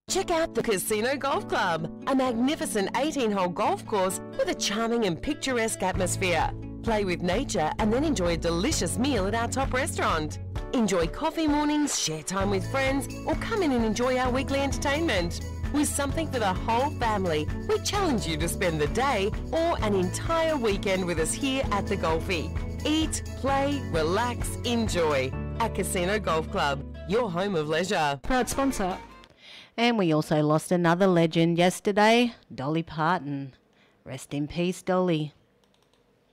Check out the Casino Golf Club, a magnificent 18-hole golf course with a charming and picturesque atmosphere. Play with nature and then enjoy a delicious meal at our top restaurant. Enjoy coffee mornings, share time with friends, or come in and enjoy our weekly entertainment. With something for the whole family, we challenge you to spend the day or an entire weekend with us here at the Golfie. Eat, play, relax, enjoy. At Casino Golf Club, your home of leisure. Proud sponsor. And we also lost another legend yesterday, Dolly Parton. Rest in peace, Dolly.